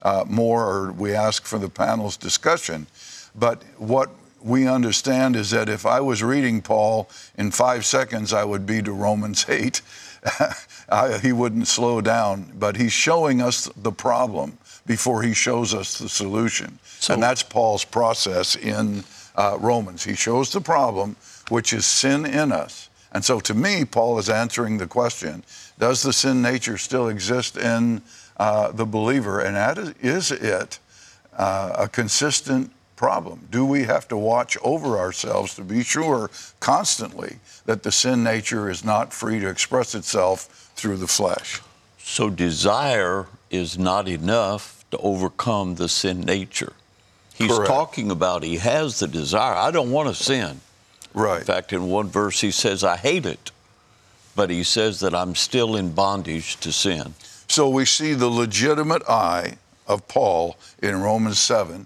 more, or we ask for the panel's discussion. But what we understand is that if I was reading Paul in 5 seconds, I would be to Romans 8. He wouldn't slow down, but he's showing us the problem before he shows us the solution. And that's Paul's process in Romans. He shows the problem, which is sin in us. And so to me, Paul is answering the question, does the sin nature still exist in the believer? And is it a consistent problem? Do we have to watch over ourselves to be sure constantly that the sin nature is not free to express itself through the flesh? So desire is not enough to overcome the sin nature. He's Correct. talking about he has the desire. I don't want to sin. Right. In fact, in one verse he says, I hate it. But he says that I'm still in bondage to sin. So we see the legitimate I of Paul in Romans 7,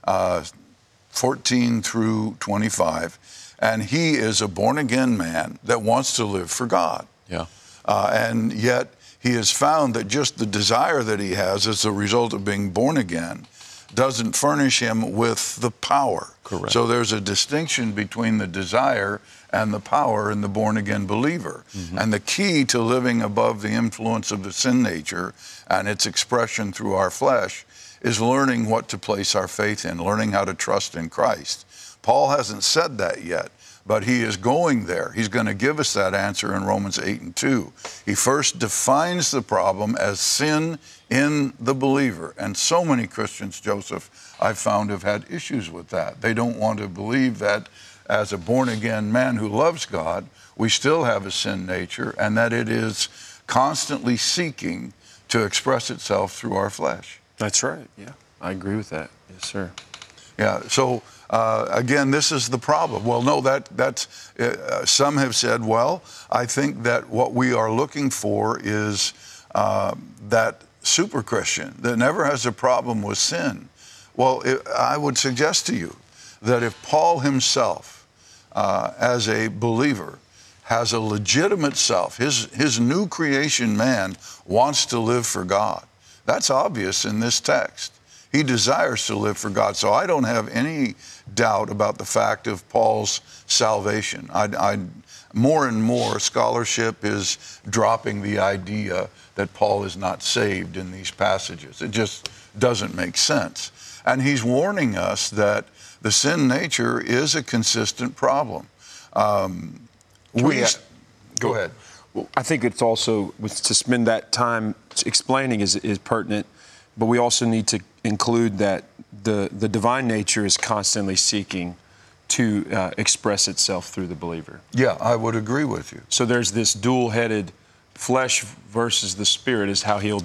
14 through 25. And he is a born-again man that wants to live for God. Yeah. And yet he has found that just the desire that he has as a result of being born again doesn't furnish him with the power. Correct. So there's a distinction between the desire and the power in the born-again believer. Mm-hmm. And the key to living above the influence of the sin nature and its expression through our flesh is learning what to place our faith in, learning how to trust in Christ. Paul hasn't said that yet, but he is going there. He's going to give us that answer in Romans 8 and 2. He first defines the problem as sin in the believer. And so many Christians, Joseph, I've found have had issues with that. They don't want to believe that as a born-again man who loves God, we still have a sin nature and that it is constantly seeking to express itself through our flesh. That's right. Yeah, I agree with that. Yes, sir. Yeah. So again, this is the problem. Well, no, that's some have said, well, I think that what we are looking for is that super Christian that never has a problem with sin. Well, I would suggest to you that if Paul himself, as a believer, has a legitimate self, his new creation man wants to live for God. That's obvious in this text. He desires to live for God. So I don't have any doubt about the fact of Paul's salvation. More and more scholarship is dropping the idea that Paul is not saved in these passages. It just doesn't make sense. And he's warning us that the sin nature is a consistent problem. Go ahead. Well, I think it's also, to spend that time explaining is pertinent, but we also need to include that the divine nature is constantly seeking to express itself through the believer. Yeah, I would agree with you. So there's this dual-headed flesh versus the spirit is how he'll